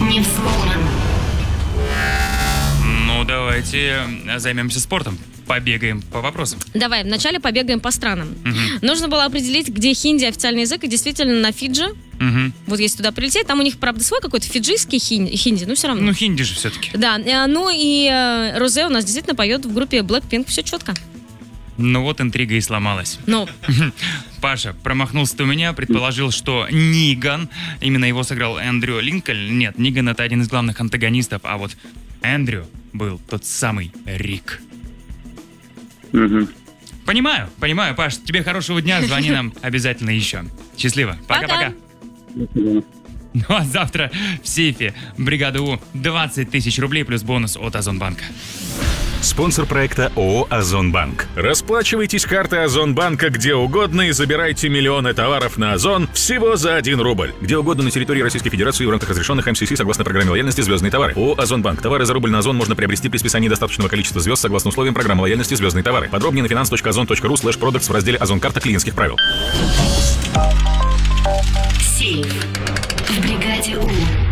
Ньюсвумен. Ну, давайте займемся спортом. Побегаем по вопросам. Давай, вначале побегаем по странам. Нужно было определить, где хинди официальный язык, и действительно на Фиджи. Вот если туда прилететь, там у них, правда, свой какой-то фиджийский хинди, но все равно. Ну, хинди же все-таки. Да, ну и Розе у нас действительно поет в группе Blackpink, все четко. Ну вот интрига и сломалась. Ну, Паша, промахнулся ты у меня, предположил, что Ниган, именно его сыграл Эндрю Линкольн. Нет, Ниган — это один из главных антагонистов, а вот Эндрю был тот самый Рик. Понимаю, Паш, тебе хорошего дня, звони нам обязательно еще. Счастливо, пока-пока. Ну а завтра в сейфе бригады У 20 тысяч рублей плюс бонус от Озонбанка. Спонсор проекта ООО «Озонбанк». Расплачивайтесь картой Озонбанка где угодно и забирайте миллионы товаров на Озон всего за 1 рубль. Где угодно на территории Российской Федерации в рамках разрешенных МСС согласно программе лояльности «Звездные товары». ООО «Озонбанк». Товары за рубль на Озон можно приобрести при списании достаточного количества звезд согласно условиям программы лояльности «Звездные товары». Подробнее на finance.ozon.ru/products в разделе «Озон. Карта клиентских правил». Сейф.